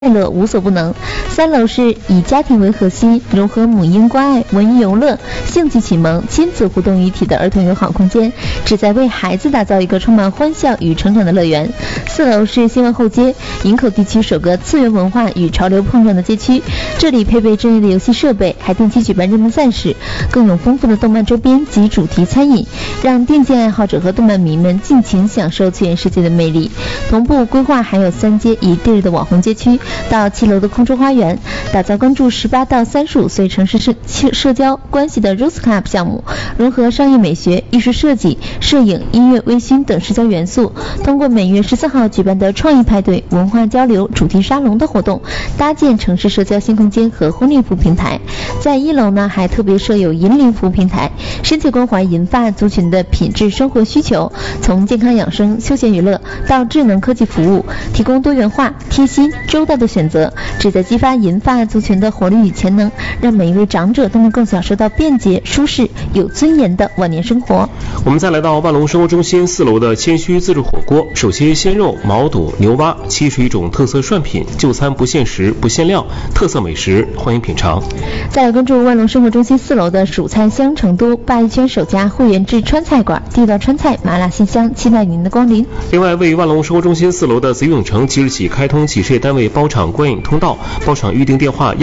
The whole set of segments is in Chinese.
快乐无所不能。3楼是以家庭为核心，融合母婴关爱、文娱游乐、兴趣启蒙、亲子互动一体的儿童友好空间，旨在为孩子打造一个充满欢笑与成长的乐园。4楼是新闻后街，营口地区首个次元文化与潮流碰撞的街区，这里配备专业的游戏设备，还定期举办热门赛事，更有丰富的动漫周边及主题餐饮，让电竞爱好者和动漫迷们尽情享受次元世界的魅力。同步规划还有3街一地的网红街区到7楼的空中花园，打造关注18到35岁城市社交关系的 Rose Club 项目，融合商业美学、艺术设计、摄影、音乐、微醺等社交元素，通过每月14号举办的创意派对、文化交流、主题沙龙的活动，搭建城市社交新空间和婚恋服务平台。在1楼呢，还特别设有银龄服务平台，深切关怀银发族群的品质生活需求，从健康养生、休闲娱乐到智能科技服务，提供多元化、贴心、周到的选择，旨在激发银发族群的活力与潜能，让每一位长者都能更享受到便捷、舒适、有尊严的晚年生活。 我们再来到万隆生活中心4楼的谦虚自助火锅，手切鲜肉、毛肚、牛蛙，71种特色涮品，就餐不限时、不限量，特色美食，欢迎品尝。 再来关注万隆生活中心4楼的蜀菜香成都，鲅鱼圈首家会员制川菜馆，地道川菜，麻辣鲜香，期待您的光临。 另外，位于万隆生活中心4楼的紫永城即日起开通企事业单位包场观影通道，包场预订电话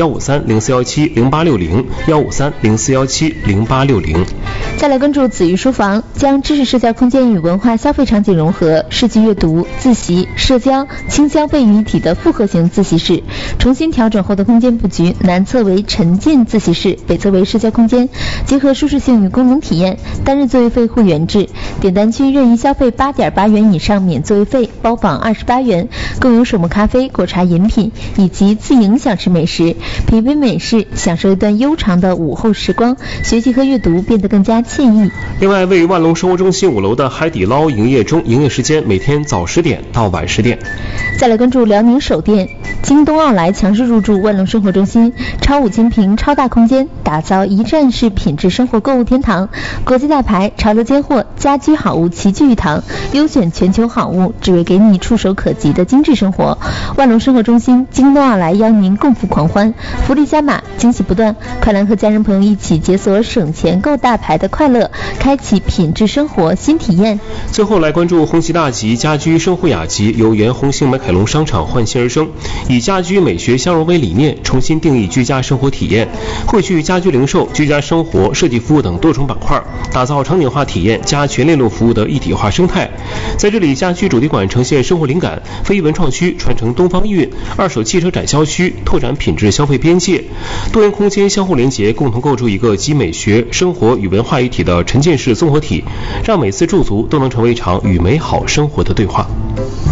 153-0417-0860，153-0417-0860。 再来关注紫玉书房，将知识社交空间与文化消费场景融合，视觉阅读、自习、社交、轻消费于一体的复合型自习室。重新调整后的空间布局，南侧为沉浸自习室，北侧为社交空间，结合舒适性与功能体验。单日座位费会员制，点单区任意消费8.8元以上免座位费，包房28元，更有手磨咖啡、果茶饮品以及自营小吃美食，品味美式，享受一段悠长的午后时光，学习和阅读变得更加惬意。 另外，位于万隆生活中心5楼的海底捞营业中，营业时间每天早10点到晚10点。 再来关注辽宁首店京东奥莱强势入驻万隆生活中心，超5千平超大空间，打造一站式品质生活购物天堂，国际大牌、潮流尖货、家居好物齐聚一堂，优选全球好物，只为给你触手可及的精致生活。万隆生活中心京东奥莱邀您共赴狂欢，福利加码，惊喜不断，快来和家人朋友一起解锁省钱购大牌的快乐，开启品质生活新体验。 最后来关注红旗大吉家居生活雅集，由原红星美凯龙商场焕新而生，以家居美学相融为理念，重新定义居家生活体验，汇聚家居零售、居家生活、设计服务等多重板块，打造场景化体验加全链路服务的一体化生态。在这里，家居主题馆呈现生活灵感，非遗文创区传承东方意蕴，二手汽车展销区拓展品质消费边界，多元空间相互连结，共同构筑一个集美学、生活与文化一体的沉浸式综合体，让每次驻足都能成为一场与美好生活的对话。